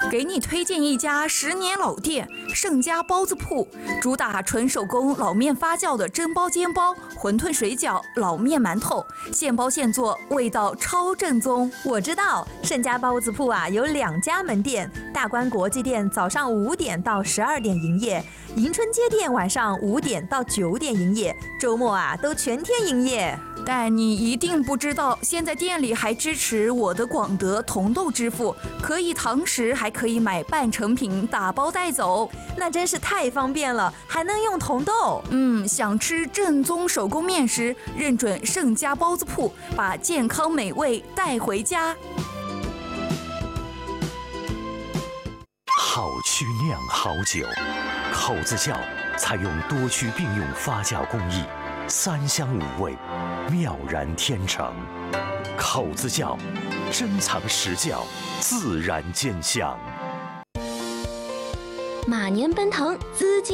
给你推荐一家10年老店盛家包子铺，主打纯手工老面发酵的蒸包、煎包、馄饨、水饺、老面、馒头，现包现做，味道超正宗。 我知道盛家包子铺啊，有2家门店，大观国际店早上5点到12点营业，迎春街店晚上5点到9点营业，周末啊都全天营业。 但你一定不知道，现在店里还支持我的广德同豆支付，可以堂食，还可以买半成品打包带走， 那真是太方便了，还能用同豆。 想吃正宗手工面食，认准盛家包子铺，把健康美味带回家。 好曲酿好酒，口子窖采用多区并用发酵工艺，3香5味，妙然天成。口子窖，珍藏实窖，自然见香。 马年奔腾，资金